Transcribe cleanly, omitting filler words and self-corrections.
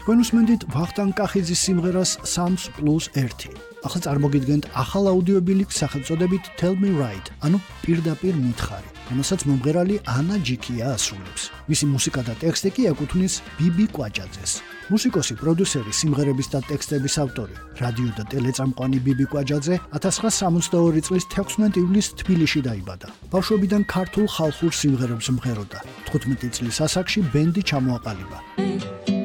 თქვენ უსმენთ ვახტანგ კახიძის სიმღერას 3+1. ახლა წარმოგიდგენთ ახალ აუდიობილიკს სახელწოდებით Tell Me Right, ანუ პირდაპირ მითხარი, რომელსაც მომღერალი ანა ჯიქია ასრულებს. მისი მუსიკა და ტექსტი კი ეკუთვნის ბიბი კვაჭაძეს. მუსიკოსი, პროდიუსერი, სიმღერების და ტექსტების ავტორი, რადიო და ტელეწამყვანი ბიბი კვაჭაძე 1972 წლის 16 ივლისს თბილისში დაიბადა. ბავშვობიდან ქართულ ხალხურ სიმღერებს მღეროდა. 15 წლის ასაკში ბენდი ჩამოაყალიბა.